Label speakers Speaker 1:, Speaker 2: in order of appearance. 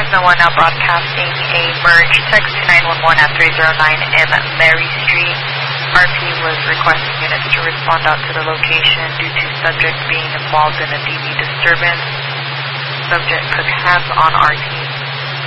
Speaker 1: Fresno 1 now broadcasting a merge. Text 911 at 309 M Mary Street. RP was requesting units to respond out to the location due to subject being involved in a DV disturbance. Subject could have on RT